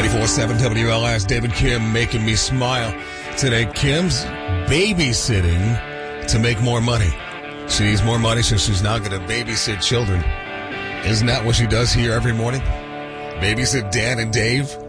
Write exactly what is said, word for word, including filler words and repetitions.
ninety-four seven W L S, David Kim making me smile. Today, Kim's babysitting to make more money. She needs more money, so she's now going to babysit children. Isn't that what she does here every morning? Babysit Dan and Dave